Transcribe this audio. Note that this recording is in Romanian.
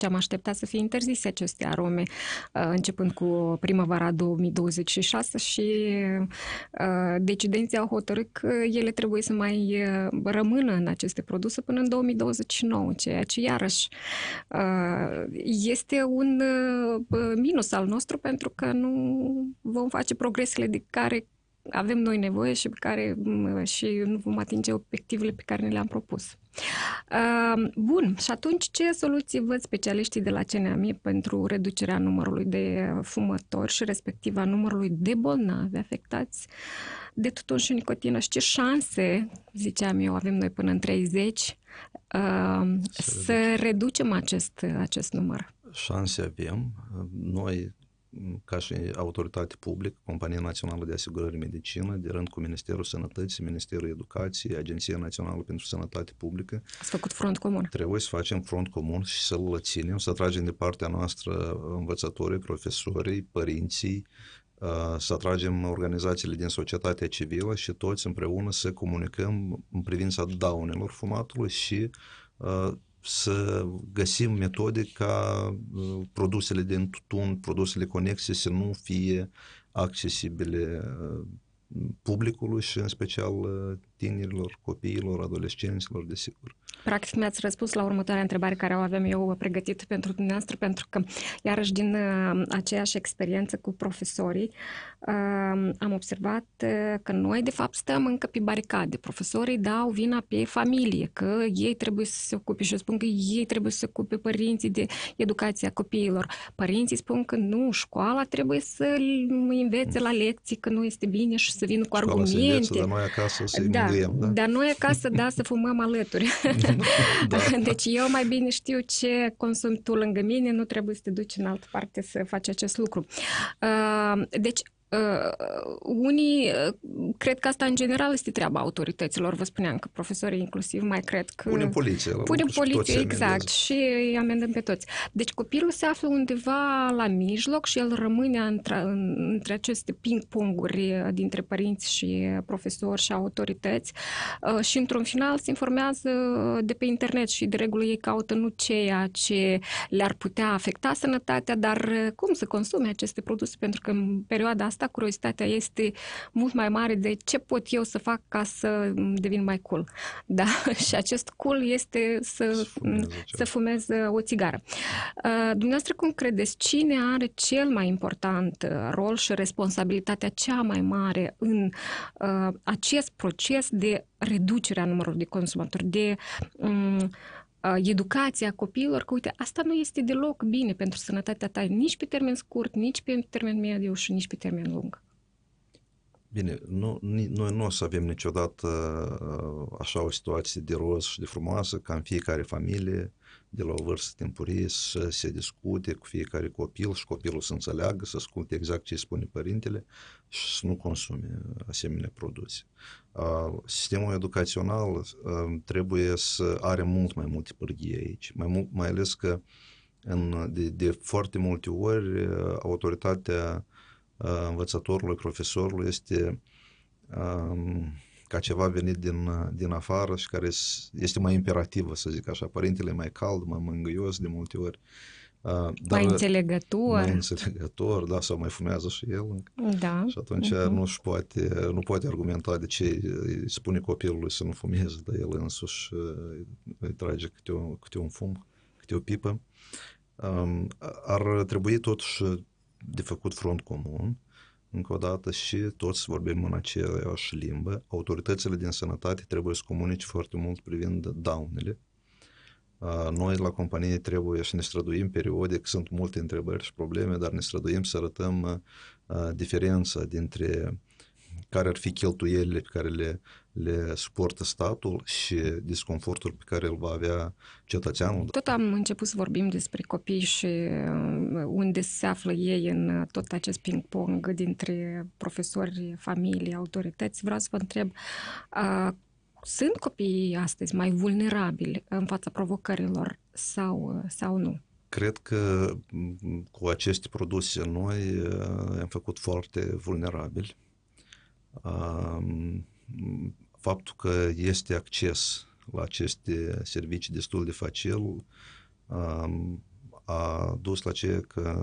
ce am așteptat să fie interzise aceste arome începând cu primăvara 2026 și decidenții au hotărât că ele trebuie să mai rămână în aceste produse până în 2029, ceea ce iarăși este un minus al nostru pentru că nu vom face progresele de care avem noi nevoie și și nu vom atinge obiectivele pe care ne le-am propus. Bun, și atunci ce soluții văd specialiștii de la CNAMI pentru reducerea numărului de fumători și respectiv a numărului de bolnavi afectați de tutun și nicotină și ce șanse, ziceam eu, avem noi până în 30 să reducem acest număr? Șanse avem. Noi, ca și autoritate publică, Compania Națională de Asigurări Medicină, de rând cu Ministerul Sănătății, Ministerul Educației, Agenția Națională pentru Sănătate Publică. Ați făcut front comun. Trebuie să facem front comun și să-l ținem, să atragem de partea noastră învățătorii, profesorii, părinții, să atragem organizațiile din societatea civilă și toți împreună să comunicăm în privința daunelor fumatului și să găsim metode ca produsele din tutun, produsele conexe să nu fie accesibile publicului și în special tinerilor, copiilor, adolescenților, desigur. Practic mi-ați răspuns la următoarea întrebare care o aveam eu pregătit pentru dumneavoastră, pentru că, iarăși, din aceeași experiență cu profesorii, am observat că noi, de fapt, stăm încă pe baricade. Profesorii dau vina pe familie, că ei trebuie să se ocupe și eu spun că ei trebuie să se ocupe părinții de educația copiilor. Părinții spun că nu, școala trebuie să învețe la lecții, că nu este bine și să vină cu argumente. Școala se înveță, dar noi acasă să-i mângâiem, da? Dar noi acasă, da, să fumăm alături. Da. Deci eu mai bine știu ce consumi tu lângă mine, nu trebuie să te duci în altă parte să faci acest lucru. Deci, unii cred că asta în general este treaba autorităților. Vă spuneam că profesorii inclusiv mai cred că... Punem poliție, exact, și îi amendăm pe toți. Deci copilul se află undeva la mijloc și el rămâne între aceste ping-ponguri dintre părinți și profesori și autorități și într-un final se informează de pe internet și de regulă ei caută nu ceea ce le-ar putea afecta sănătatea, dar cum să consume aceste produse, pentru că în perioada asta curiozitatea este mult mai mare de ce pot eu să fac ca să devin mai cool. Da? Și acest cool este să fumez o țigară. Dumneavoastră, cum credeți? Cine are cel mai important rol și responsabilitatea cea mai mare în acest proces de reducere a numărului de consumatori, de educația copiilor, că uite, asta nu este deloc bine pentru sănătatea ta, nici pe termen scurt, nici pe termen mediu și nici pe termen lung. Bine, noi nu o să avem niciodată așa o situație de roz și de frumoasă ca în fiecare familie, de la o vârstă timpurie, să se discute cu fiecare copil și copilul să înțeleagă, să asculte exact ce spune părintele și să nu consume asemenea produse. Sistemul educațional trebuie să are mult mai multe pârghii aici, mai ales că de foarte multe ori autoritatea învățătorului, profesorului este ca ceva venit din afară și care este mai imperativă, să zic așa. Părintele e mai cald, mai mângâios de multe ori. Mai înțelegător. Mai înțelegător, da, sau mai fumează și el. Da. Și atunci nu poate argumenta de ce îi spune copilului să nu fumeze, dar el însuși îi trage câte un fum, câte o pipă. Ar trebui totuși de făcut front comun, încă o dată, și toți vorbim în aceeași limbă. Autoritățile din sănătate trebuie să comunice foarte mult privind daunele. Noi la companie trebuie să ne străduim periodic, sunt multe întrebări și probleme, dar ne străduim să arătăm diferența dintre care ar fi cheltuielile pe care le suportă statul și disconfortul pe care îl va avea cetățeanul. Tot am început să vorbim despre copii și unde se află ei în tot acest ping-pong dintre profesori, familie, autorități. Vreau să vă întreb, sunt copiii astăzi mai vulnerabili în fața provocărilor sau nu? Cred că cu aceste produse noi am făcut foarte vulnerabili. Faptul că este acces la aceste servicii destul de facil a dus la ce că